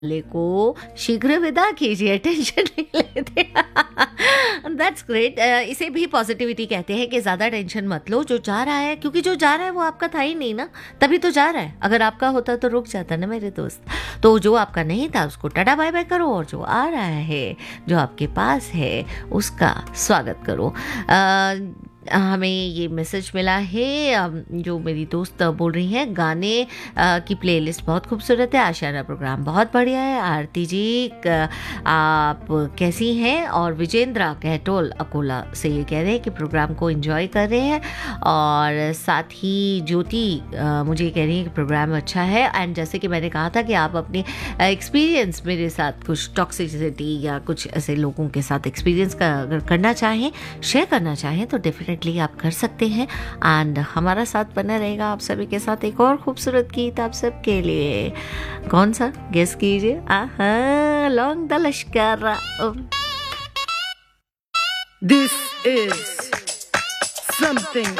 वाले को शीघ्र विदा कीजिए, टेंशन नहीं लेते। That's great. इसे भी पॉजिटिविटी कहते हैं कि ज़्यादा टेंशन मत लो, जो जा रहा है, क्योंकि जो जा रहा है वो आपका था ही नहीं ना, तभी तो जा रहा है। अगर आपका होता तो रुक जाता ना मेरे दोस्त। तो जो आपका नहीं था उसको टाटा बाय बाय करो, और जो आ रहा है, जो आपके पास है, उसका स्वागत करो। हमें ये मैसेज मिला है, जो मेरी दोस्त बोल रही हैं, गाने की प्लेलिस्ट बहुत खूबसूरत है, आशियाना प्रोग्राम बहुत बढ़िया है। आरती जी आप कैसी हैं? और विजेंद्रा कहटोल अकोला से ये कह रहे हैं कि प्रोग्राम को एंजॉय कर रहे हैं। और साथ ही ज्योति मुझे कह रही है कि प्रोग्राम अच्छा है। एंड जैसे कि मैंने कहा था कि आप अपनी एक्सपीरियंस मेरे साथ, कुछ टॉक्सिसिटी या कुछ ऐसे लोगों के साथ एक्सपीरियंस अगर करना चाहें, शेयर करना चाहें, तो डेफिनेटली आप कर सकते हैं। एंड हमारा साथ बना रहेगा आप सभी के साथ। एक और खूबसूरत गीत आप सबके लिए, कौन सा गेस कीजिए? आहा, long the Lashkar. This is something